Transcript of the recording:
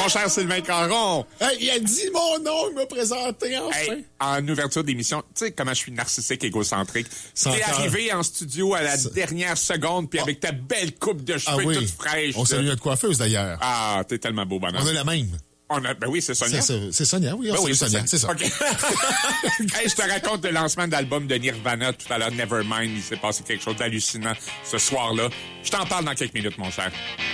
mon cher Sylvain Caron. Hey, il a dit mon nom, il m'a présenté enfin. Hey, en ouverture d'émission, tu sais comment je suis narcissique, égocentrique. T'es arrivé en studio à la dernière seconde, puis avec ta belle coupe de cheveux toute fraîche. On salue notre coiffeuse, d'ailleurs. Ah, t'es tellement beau, bonhomme. On a la même. Ben oui, c'est Sonia. C'est Sonia, oui. Ben oui, Sonia, c'est ça. Okay. Hey, je te raconte le lancement d'album de Nirvana tout à l'heure, Nevermind. Il s'est passé quelque chose d'hallucinant ce soir-là. Je t'en parle dans quelques minutes, mon cher.